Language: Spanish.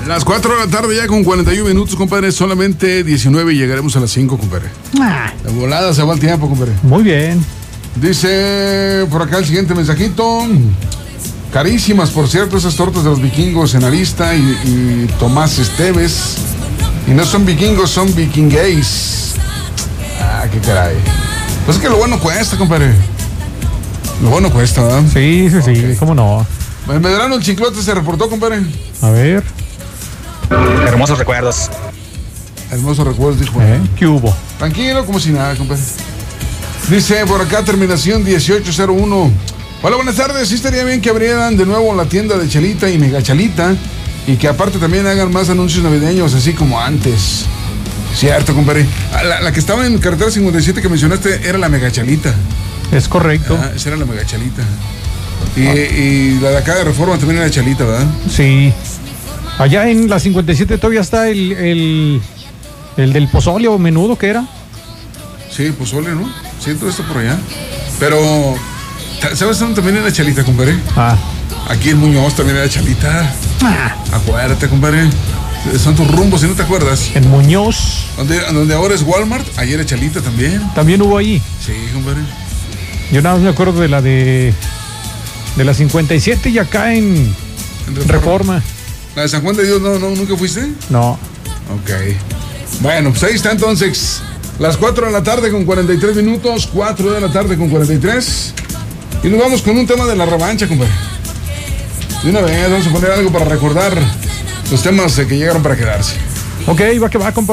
Las 4 de la tarde ya con 41 minutos, compadre. Solamente 19 y llegaremos a las 5, compadre. La volada se va el tiempo, compadre. Muy bien. Dice por acá el siguiente mensajito. Carísimas, por cierto, esas tortas de los vikingos en Arista y Tomás Esteves. Y no son vikingos, son vikingueis. Ah, qué caray. Pues es que lo bueno cuesta, compadre. Lo bueno cuesta, ¿verdad? Sí, Okay. cómo no. El Medrano, el Chiclote se reportó, compadre. A ver. Hermosos recuerdos. Hermosos recuerdos, dijo. ¿Qué hubo? Tranquilo, como si nada, compadre. Dice por acá, terminación 1801. Hola, buenas tardes. Sí estaría bien que abrieran de nuevo la tienda de Chalita y Mega Chalita. Y que aparte también hagan más anuncios navideños, así como antes. Cierto, compadre. La que estaba en carretera 57 que mencionaste era la Mega Chalita. Es correcto. Ah, esa era la Mega Chalita. Y la de acá de Reforma también era Chalita, ¿verdad? Sí. Allá en la 57 todavía está el del pozole o menudo, ¿qué era? Sí, pozole, ¿no? Sí, todo esto por allá. Pero, ¿sabes dónde también era Chalita, compadre? Aquí en Muñoz también era Chalita. Acuérdate, compadre. Son tus rumbos, si no te acuerdas. En Muñoz. Donde ahora es Walmart, ahí era Chalita también. También hubo ahí. Sí, compadre. Yo nada más me acuerdo de la de la 57 y acá en Reforma. ¿La de San Juan de Dios nunca fuiste? No. Ok. Bueno, pues ahí está entonces. Las 4 de la tarde con 43 minutos. 4 de la tarde con 43. Y nos vamos con un tema de la revancha, compadre. De una vez vamos a poner algo para recordar los temas que llegaron para quedarse. Ok, va que va, compadre.